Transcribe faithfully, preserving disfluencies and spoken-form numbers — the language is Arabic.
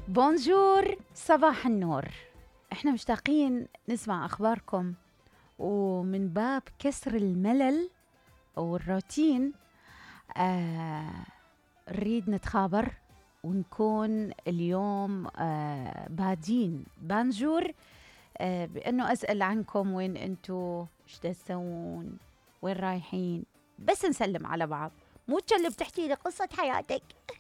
بونجور، صباح النور. احنا مشتاقين نسمع اخباركم، ومن باب كسر الملل او الروتين آه نريد نتخابر ونكون اليوم آه بادين بانجور آه بانه اسال عنكم، وين انتو، ايش تسوون، وين رايحين، بس نسلم على بعض، مو اللي بتحكي لي قصة حياتك.